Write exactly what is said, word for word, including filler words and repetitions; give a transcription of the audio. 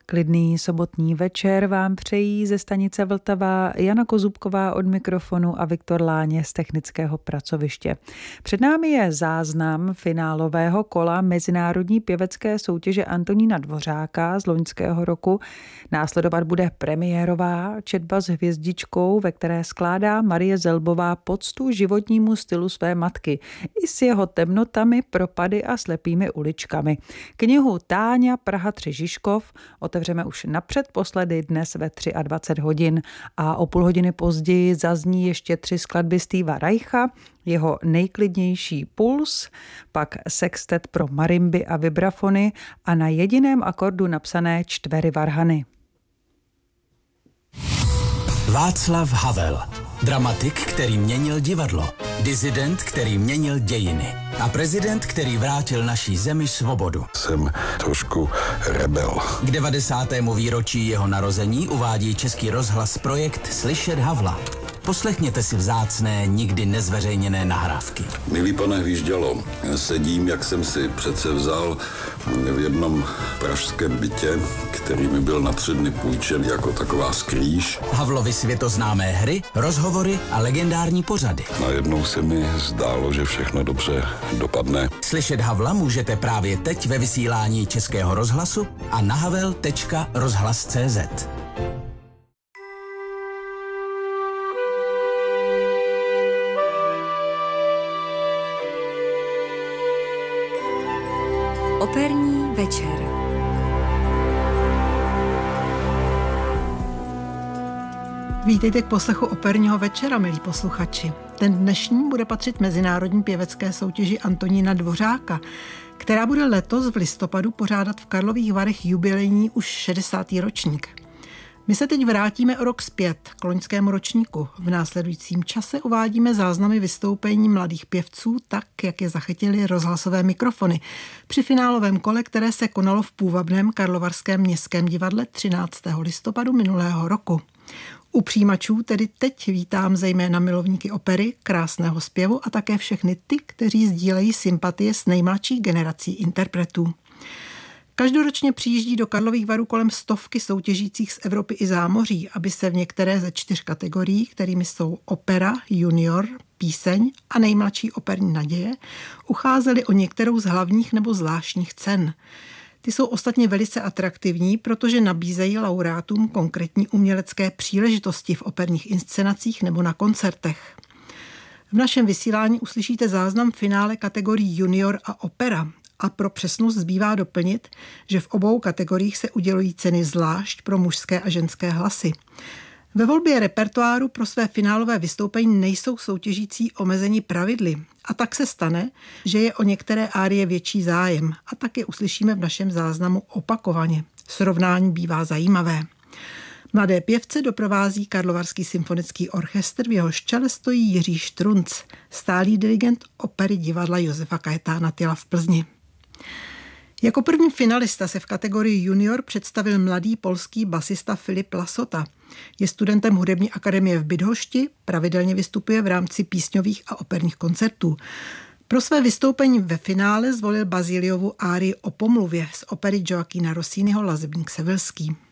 Klidný sobotní večer vám přejí ze stanice Vltava Jana Kozubková od mikrofonu a Viktor Láně z technického pracoviště. Před námi je záznam finálového kola mezinárodní pěvecké soutěže Antonína Dvořáka z loňského roku. Následovat bude premiérová četba s hvězdičkou, ve které skládá Marie Zelbová poctu životnímu stylu své matky i s jeho temnotami, propady a slepými uličkami. Knihu Táňa Praha tři Žižkov otevřeme už napředposledy dnes ve dvacet tři hodin a o půl hodiny později zazní ještě tři skladby Steva Reicha, jeho Nejklidnější puls, pak sextet pro marimby a vibrafony a na jediném akordu napsané čtvery varhany. Václav Havel, dramatik, který měnil divadlo, disident, který měnil dějiny a prezident, který vrátil naší zemi svobodu. Jsem trošku rebel. K devadesátému výročí jeho narození uvádí Český rozhlas projekt Slyšet Havla. Poslechněte si vzácné, nikdy nezveřejněné nahrávky. Milý pane Hvíždělo, sedím, jak jsem si přece vzal v jednom pražském bytě, který mi byl na tři dny půjčen jako taková skrýš. Havlovy světoznámé hry, rozhovory a legendární pořady. Najednou se mi zdálo, že všechno dobře dopadne. Slyšet Havla můžete právě teď ve vysílání Českého rozhlasu a na havel tečka rozhlas tečka cé zet. Operní večer. Vítejte k poslechu operního večera, milí posluchači. Ten dnešní bude patřit mezinárodní pěvecké soutěži Antonína Dvořáka, která bude letos v listopadu pořádat v Karlových Varech jubilejní už šedesátý ročník. My se teď vrátíme o rok zpět k loňskému ročníku. V následujícím čase uvádíme záznamy vystoupení mladých pěvců tak, jak je zachytily rozhlasové mikrofony při finálovém kole, které se konalo v půvabném Karlovarském městském divadle třináctého listopadu minulého roku. U přijímačů tedy teď vítám zejména milovníky opery, krásného zpěvu a také všechny ty, kteří sdílejí sympatie s nejmladší generací interpretů. Každoročně přijíždí do Karlových Varů kolem stovky soutěžících z Evropy i zámoří, aby se v některé ze čtyř kategorií, kterými jsou opera, junior, píseň a nejmladší operní naděje, ucházeli o některou z hlavních nebo zvláštních cen. Ty jsou ostatně velice atraktivní, protože nabízejí laureátům konkrétní umělecké příležitosti v operních inscenacích nebo na koncertech. V našem vysílání uslyšíte záznam finále kategorií junior a opera. A pro přesnost zbývá doplnit, že v obou kategoriích se udělují ceny zvlášť pro mužské a ženské hlasy. Ve volbě repertoáru pro své finálové vystoupení nejsou soutěžící omezení pravidly a tak se stane, že je o některé árie větší zájem a tak je uslyšíme v našem záznamu opakovaně. Srovnání bývá zajímavé. Mladé pěvce doprovází Karlovarský symfonický orchestr, v jehož čele stojí Jiří Štrunc, stálý dirigent opery divadla Josefa Kajetána Tyla v Plzni. Jako první finalista se v kategorii junior představil mladý polský basista Filip Lasota. Je studentem hudební akademie v Bydhošti, pravidelně vystupuje v rámci písňových a operních koncertů. Pro své vystoupení ve finále zvolil Baziliovu árii O pomluvě z opery Joaquina Rossiniho Lazebník Sevilský.